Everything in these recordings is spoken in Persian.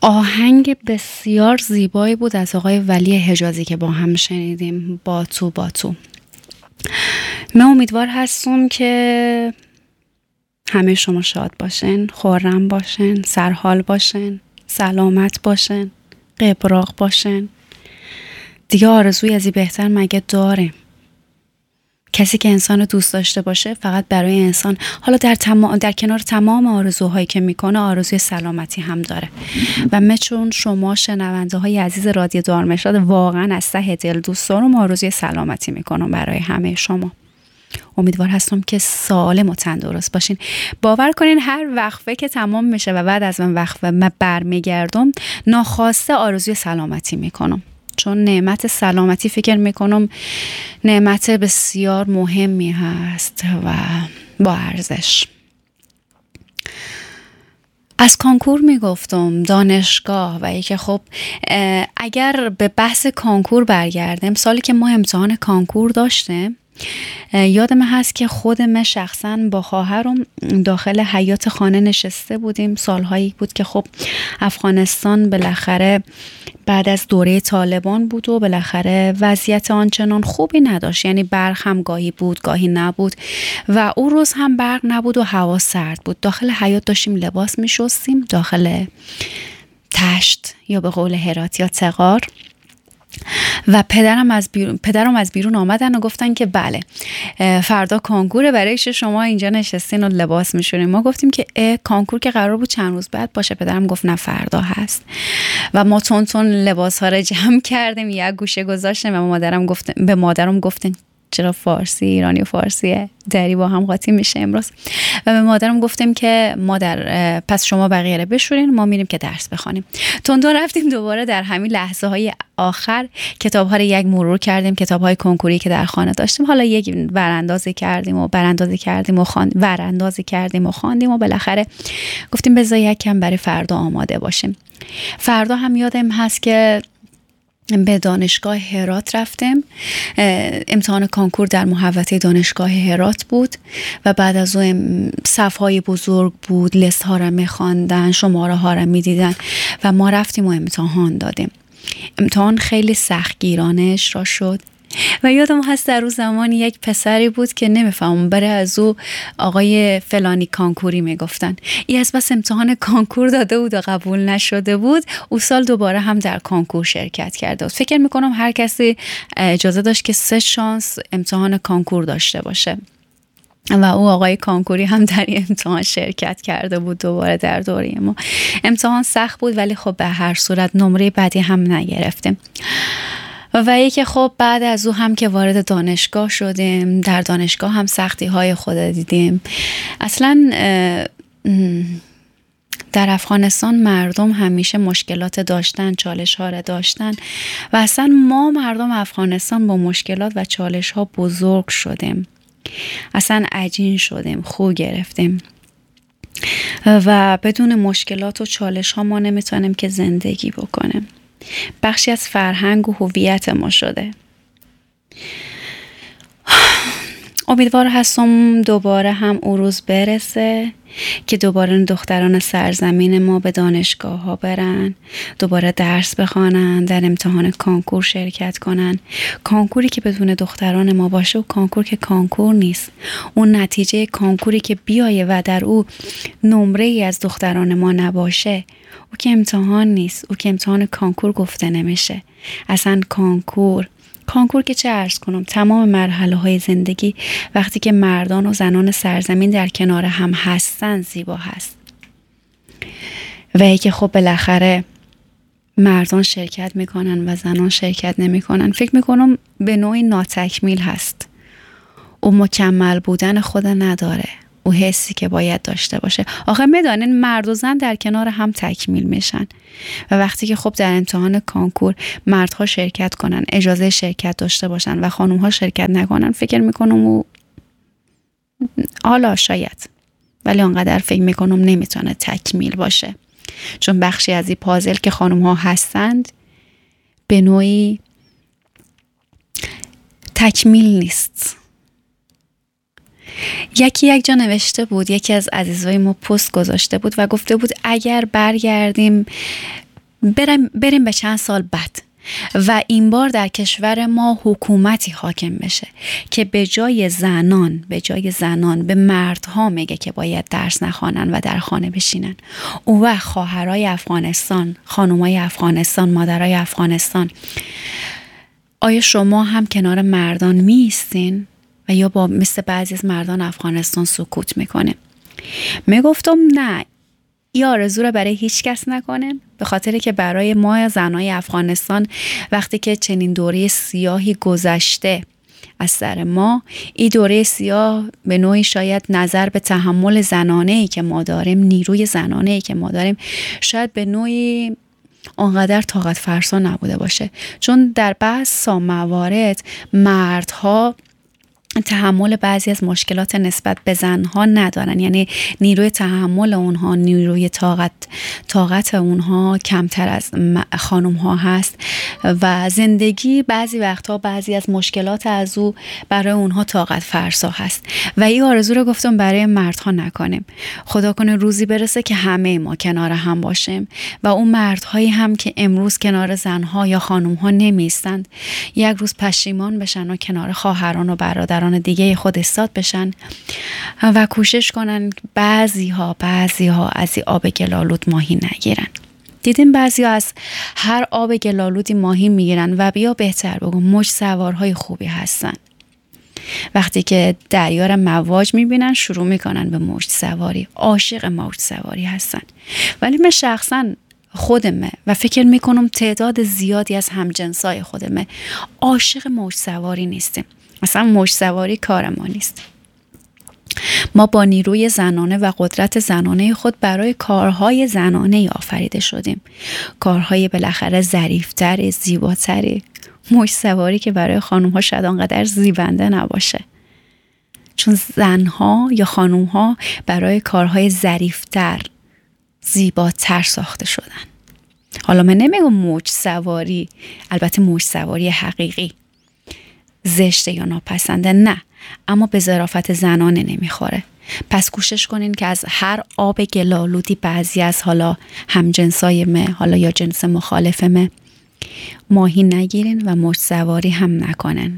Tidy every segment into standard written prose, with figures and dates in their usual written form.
آهنگ بسیار زیبایی بود از آقای ولی حجازی که با هم شنیدیم. با تو من امیدوار هستم که همه شما شاد باشن، خرم باشن، سرحال باشن، سلامت باشن، قبراق باشن. دیگه آرزوی از این بهتر مگه داره؟ کسی که انسان رو دوست داشته باشه فقط برای انسان، حالا در کنار تمام آرزوهایی که میکنه، آرزوی سلامتی هم داره. و من چون شما شنونده های عزیز رادیو دارمشاد واقعا از ته دل دوست دارم، آرزوی سلامتی میکنم برای همه شما. امیدوار هستم که سالم و تندرست باشین. باور کنین هر وقفه که تمام میشه و بعد از من وقفه من برمیگردم، ناخواسته آرزوی سلامتی میکنم، چون نعمت سلامتی فکر میکنم نعمت بسیار مهمی هست و با ارزش. از کنکور میگفتم، دانشگاه و اینکه خب اگر به بحث کنکور برگردم، سالی که ما امتحان کنکور داشتیم، یادم هست که خودم شخصا با خواهرم داخل حیاط خانه نشسته بودیم. سالهایی بود که خب افغانستان بالاخره بعد از دوره طالبان بود و بالاخره وضعیت آنچنان خوبی نداشت، یعنی برق هم گاهی بود گاهی نبود و اون روز هم برق نبود و هوا سرد بود. داخل حیاط داشتیم لباس می شستیم، داخل تشت یا به قول هرات یا تغار. و پدرم از بیرون آمدن و گفتن که بله فردا کنکوره، برای چه شما اینجا نشستین و لباس میشورین؟ ما گفتیم که کنکور که قرار بود چند روز بعد باشه. پدرم گفت نه فردا هست و ما تون لباس ها رو جمع کردیم، یک گوشه گذاشتیم و به مادرم گفتن چرا فارسی ایرانی و فارسی دری با هم قاطی میشه امروز. و به مادرم گفتیم که مادر پس شما بقیه رو بشورین، ما میریم که درس بخونیم. تون رفتیم دوباره در همین لحظه های آخر کتاب ها رو یک مرور کردیم، کتاب های کنکوری که در خانه داشتیم، حالا یک وراندازی کردیم و خواندیم و بالاخره گفتیم بذار یک کم برای فردا آماده باشیم. فردا هم یادم هست که به دانشگاه هرات رفتیم. امتحان کنکور در محوطه دانشگاه هرات بود و بعد از اون صفهای بزرگ بود، لیست ها را می‌خواندن، شماره ها را می‌دیدن و ما رفتیم و امتحان دادیم. امتحان خیلی سختگیرانه اجرا شد و یادم هست در روز زمان یک پسری بود که نمیفهمم برای از او آقای فلانی کانکوری میگفتن. ای از بس امتحان کانکور داده بود و قبول نشده بود، او سال دوباره هم در کانکور شرکت کرده بود. فکر میکنم هر کسی اجازه داشت که 3 شانس امتحان کانکور داشته باشه و او آقای کانکوری هم در این امتحان شرکت کرده بود دوباره در دوره ما. امتحان سخت بود ولی خب به هر صورت نمره بعدی هم نگرفتیم. و یکی خب بعد از او هم که وارد دانشگاه شدیم، در دانشگاه هم سختی های خود دیدیم. اصلا در افغانستان مردم همیشه مشکلات داشتن، چالش ها را داشتن و اصلا ما مردم افغانستان با مشکلات و چالش ها بزرگ شدیم، اصلا عجین شدیم، خو گرفتیم و بدون مشکلات و چالش ها ما نمیتونیم که زندگی بکنیم. بخشی از فرهنگ و هویت ما شده. امیدوار هستم دوباره هم اون روز برسه که دوباره دختران سرزمین ما به دانشگاه ها برن، دوباره درس بخوانن، در امتحان کنکور شرکت کنن. کنکوری که بدون دختران ما باشه و کنکور که کنکور نیست. اون نتیجه کنکوری که بیایه و در او نمره ای از دختران ما نباشه، او که امتحان نیست، او که امتحان کنکور گفته نمیشه. اصلا کنکور که چه عرض کنم، تمام مرحله های زندگی وقتی که مردان و زنان سرزمین در کنار هم هستن زیبا هست. و ای که خب بالاخره مردان شرکت میکنن و زنان شرکت نمیکنن، فکر میکنم به نوعی ناتکمیل هست. او مکمل بودن خود نداره، او حسی که باید داشته باشه. آخه میدانین مرد و زن در کنار هم تکمیل میشن و وقتی که خب در امتحان کنکور مردها شرکت کنن، اجازه شرکت داشته باشن و خانومها شرکت نکنن، فکر میکنم او حالا شاید، ولی آنقدر فکر میکنم نمیتونه تکمیل باشه، چون بخشی از این پازل که خانومها هستند به نوعی تکمیل نیست. یک جا نوشته بود، یکی از عزیزای ما پست گذاشته بود و گفته بود اگر برگردیم بریم به چند سال بعد و این بار در کشور ما حکومتی حاکم بشه که به جای زنان به مردها میگه که باید درس نخوانن و در خانه بشینن. اون وقت خواهرای افغانستان، خانومای افغانستان، مادرای افغانستان، آیا شما هم کنار مردان میستین و یا با مثل بعضی از مردان افغانستان سکوت میکنه؟ میگفتم نه، این آرزو رو برای هیچ کس نکنن، به خاطر که برای ما زنای افغانستان وقتی که چنین دوره سیاهی گذشته از سر ما، این دوره سیاه به نوعی شاید نظر به تحمل زنانه‌ای که ما داریم، نیروی زنانه‌ای که ما داریم، شاید به نوعی آنقدر طاقت فرسا نبوده باشه، چون در بعضی موارد مردها تحمل بعضی از مشکلات نسبت به زنها ندارن، یعنی نیروی تحمل اونها، نیروی طاقت اونها کمتر از خانم ها هست و زندگی بعضی وقتها بعضی از مشکلات از او برای اونها طاقت فرسا هست و این آرزو رو گفتم برای مردها نکنیم. خدا کنه روزی برسه که همه ما کنار هم باشیم و اون مردهایی هم که امروز کنار زنها یا خانم ها نمیستند یک روز پشیمان بشن و کنار خواهران و برادران دیگه خود استاد بشن و کوشش کنن بعضی ها از این آب گلالود ماهی نگیرن. دیدیم بعضی ها از هر آب گلالودی ماهی میگیرن و بیا بهتر بگم موج سوارهای خوبی هستن. وقتی که دریا رو مواج میبینن شروع میکنن به موج سواری، عاشق موج سواری هستن. ولی من شخصا خودمه و فکر میکنم تعداد زیادی از همجنسای خودمه عاشق موج سواری نیستیم. اصلا موج سواری کار ما نیست. ما با نیروی زنانه و قدرت زنانه خود برای کارهای زنانه آفریده شدیم، کارهای بالاخره ظریفتر، زیباتری. موج سواری که برای خانوم‌ها شاید آنقدر زیبنده نباشه، چون زنها یا خانوم‌ها برای کارهای ظریفتر، زیباتر ساخته شدن. حالا من نمیگم موج سواری، البته موج سواری حقیقی زشته یا ناپسنده، نه، اما به ظرافت زنانه نمیخوره. پس کوشش کنین که از هر آب گلالودی بعضی از حالا همجنسای ما، حالا یا جنس مخالف ما، ماهی نگیرین و موج سواری هم نکنن.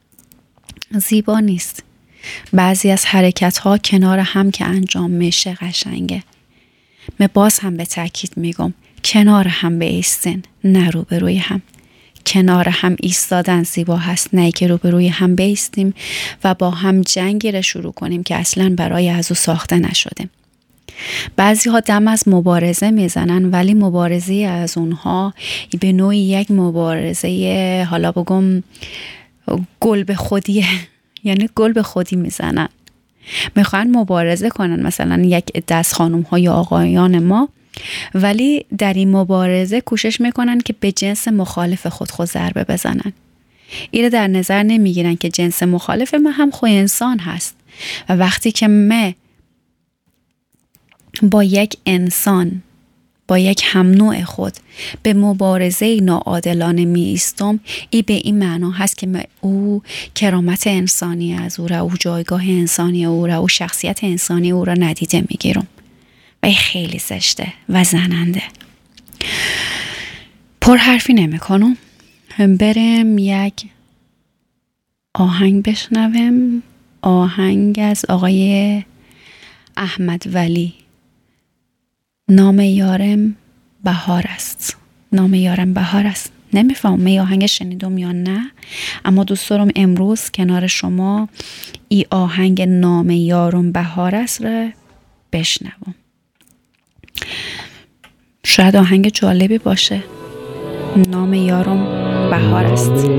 زیبا نیست. بعضی از حرکت ها کنار هم که انجام میشه قشنگه. من باز هم به تاکید میگم کنار هم بایستین، نه روبروی هم. کنار هم ایستادن زیبا هست، نه که روبروی هم بایستیم و با هم جنگی را شروع کنیم که اصلا برای از او ساخته نشده. بعضی ها دم از مبارزه میزنن ولی مبارزه از اونها به نوعی یک مبارزه حالا بگم گل به خودیه، یعنی گل به خودی میزنن. میخوان مبارزه کنن مثلا یک دست خانم ها یا آقایان ما، ولی در این مبارزه کوشش میکنن که به جنس مخالف خود ضربه بزنن. این در نظر نمیگیرن که جنس مخالف ما هم خود انسان هست و وقتی که ما با یک انسان، با یک هم نوع خود به مبارزه ناعادلانه می ایستم، ای به این معنا هست که او کرامت انسانی از او را، او جایگاه انسانی او را، او شخصیت انسانی او را ندیده میگیرم و این خیلی زشته و زننده. پرحرفی نمی کنم، بریم یک آهنگ بشنویم. آهنگ از آقای احمد ولی، نام یارم بهار است. نام یارم بهار است. نمیفهم می آهنگ شنیدم یا نه، اما دوست دارم امروز کنار شما ای آهنگ نام یارم بهار است را بشنوم. شاید آهنگ جالبی باشه. نام یارم بهار است.